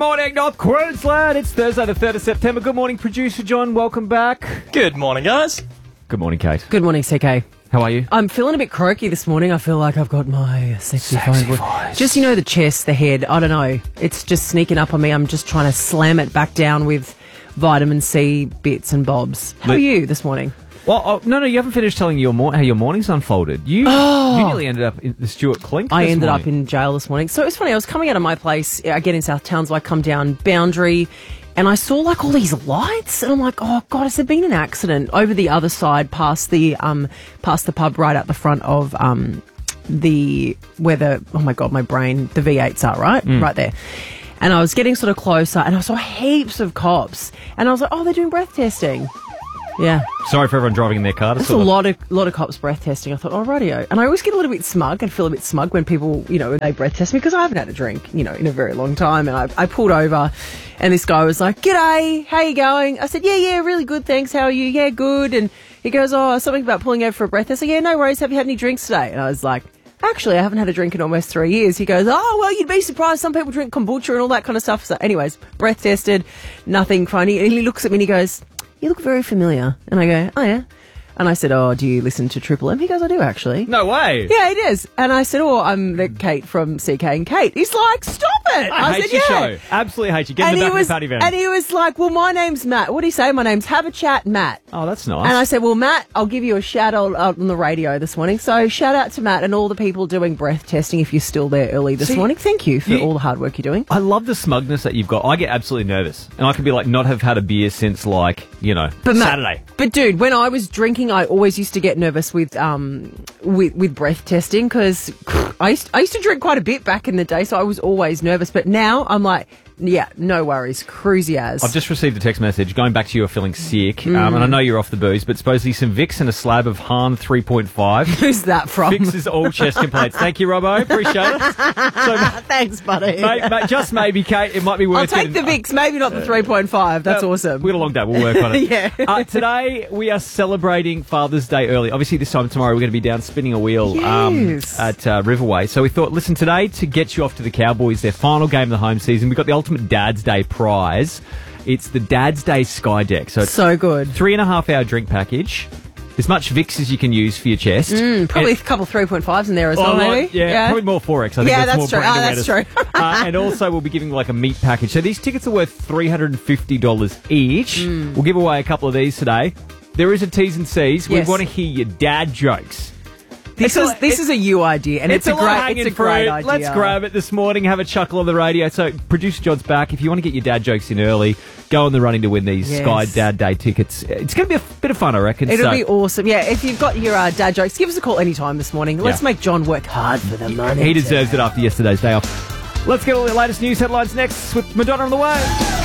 morning, North Queensland. It's Thursday, the 3rd of September. Good morning, producer John. Welcome back. Good morning, guys. Good morning, Kate. Good morning, CK. How are you? I'm feeling a bit croaky this morning. I feel like I've got my sexy voice. Just, the chest, the head. I don't know. It's just sneaking up on me. I'm just trying to slam it back down with vitamin C bits and bobs. How are you this morning? Well, no, you haven't finished telling how your morning's unfolded. You nearly ended up in the Stuart Clink I this ended morning. up in jail this morning. So it's funny, I was coming out of my place, again in South Townsville, I come down Boundary, and I saw like all these lights, and I'm like, oh God, has there been an accident over the other side past the pub right out the front of where the, oh my God, my brain, the V8s are, right? Right there. And I was getting sort of closer, and I saw heaps of cops, and I was like, oh, they're doing breath testing. Yeah. Sorry for everyone driving in their car. There's a lot of cops breath testing. I thought, oh, rightio. And I always get a little bit smug and feel a bit smug when people, they breath test me because I haven't had a drink, in a very long time. And I pulled over and this guy was like, g'day, how you going? I said, yeah, really good, thanks. How are you? Yeah, good. And he goes, oh, something about pulling over for a breath test. I said, yeah, no worries. Have you had any drinks today? And I was like, actually, I haven't had a drink in almost 3 years. He goes, oh, well, you'd be surprised. Some people drink kombucha and all that kind of stuff. So anyways, breath tested, nothing funny. And he looks at me and he goes, you look very familiar. And I go, oh, yeah. And I said, oh, do you listen to Triple M? He goes, I do, actually. No way. Yeah, he does. And I said, oh, I'm the Kate from CK and Kate. He's like, stop it. I hate said, your yeah. show. Absolutely hate you. Get in the back of the paddy van. And he was like, well, my name's Matt. What do you say? My name's Have a Chat Matt. Oh, that's nice. And I said, well, Matt, I'll give you a shout out on the radio this morning. So shout out to Matt and all the people doing breath testing if you're still there early this morning. Thank you for all the hard work you're doing. I love the smugness that you've got. I get absolutely nervous. And I could be like, not have had a beer since like, Saturday. But dude, when I was drinking, I always used to get nervous with breath testing because I used to drink quite a bit back in the day, so I was always nervous. But now I'm like, yeah, no worries, cruisy as. I've just received a text message going back to you feeling sick, and I know you're off the booze, but supposedly some Vicks and a slab of Han 3.5. Who's that from? Vicks is all chest complaints. Thank you, Robbo. Appreciate it. So, thanks, buddy. Mate, just maybe, Kate, it might be worth I'll take the Vicks, maybe not the 3.5. That's awesome. We've got a long day. We'll work on it. Yeah. Today, we are celebrating Father's Day early. Obviously, this time tomorrow, we're going to be down spinning a wheel at Riverway. So we thought, listen, today, to get you off to the Cowboys, their final game of the home season, we've got the ultimate Dad's Day prize. It's the Dad's Day Sky Deck. So it's so good. 3.5 hour drink package. As much Vicks as you can use for your chest. Probably a couple 3.5s in there as well, maybe. Yeah, probably more 4X. I think that's more true. That's true. And also, we'll be giving like a meat package. So these tickets are worth $350 each. We'll give away a couple of these today. There is a T's and C's. Yes. We want to hear your dad jokes. This is a you idea, and it's a great idea. Let's grab it this morning, have a chuckle on the radio. So, producer John's back. If you want to get your dad jokes in early, go on the running to win these Sky Dad Day tickets. It's going to be a bit of fun, I reckon. It'll be awesome. Yeah, if you've got your dad jokes, give us a call anytime this morning. Let's make John work hard for the money. He deserves it after yesterday's day off. Let's get all the latest news headlines next with Madonna on the way.